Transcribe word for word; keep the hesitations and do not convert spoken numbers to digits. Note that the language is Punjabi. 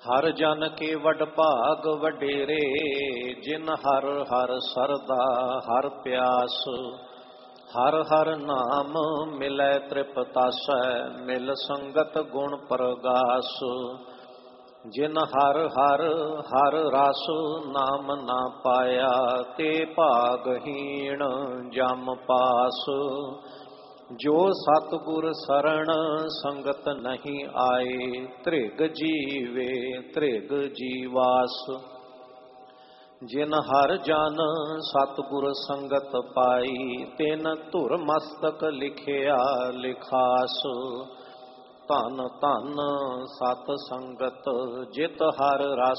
ਹਰ ਜਨ ਕੇ ਵਡ ਭਾਗ ਵਡੇਰੇ, ਜਿਨ ਹਰ ਹਰ ਸਰਦਾ ਹਰ ਪਿਆਸ। ਹਰ ਹਰ ਨਾਮ ਮਿਲੈ ਤ੍ਰਿਪਤਾਸੈ, ਮਿਲ ਸੰਗਤ ਗੁਣ ਪ੍ਰਗਾਸ। ਜਿਨ ਹਰ ਹਰ ਹਰ ਰਸ ਨਾਮ ਨਾ ਪਾਇਆ, ਤੇ ਭਾਗਹੀਣ ਜਮ ਪਾਸ। ਜੋ ਸਤਿਗੁਰ ਸਰਣ ਸੰਗਤ ਨਹੀਂ ਆਏ, ਧ੍ਰਿਗ ਜੀਵੇ ਧ੍ਰਿਗ ਜੀਵਾਸ। ਜਿਨ ਹਰ ਜਨ ਸਤਿਗੁਰ ਸੰਗਤ ਪਾਈ, ਤਿਨ ਧੁਰ ਮਸਤਕ ਲਿਖਿਆ ਲਿਖਾਸ। ਧਨ ਧਨ ਸਤ ਸੰਗਤ, ਜਿਤ ਹਰ ਰਸ